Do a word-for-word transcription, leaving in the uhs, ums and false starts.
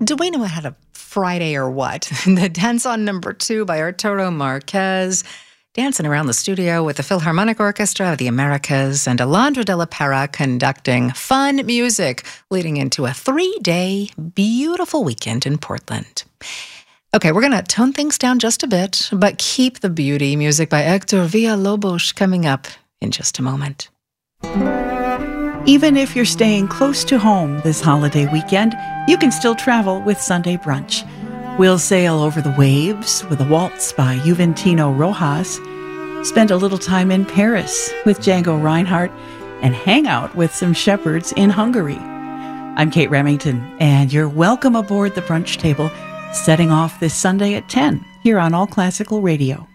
do we know how to Friday or what? The Dance on Number Two by Arturo Marquez, dancing around the studio with the Philharmonic Orchestra of the Americas and Alondra de la Parra conducting fun music, leading into a three-day beautiful weekend in Portland. Okay, we're going to tone things down just a bit, but keep the beauty. Music by Hector Villalobos coming up in just a moment. Even if you're staying close to home this holiday weekend, you can still travel with Sunday Brunch. We'll sail over the waves with a waltz by Juventino Rojas, spend a little time in Paris with Django Reinhardt, and hang out with some shepherds in Hungary. I'm Kate Remington, and you're welcome aboard the brunch table, setting off this Sunday at ten here on All Classical Radio.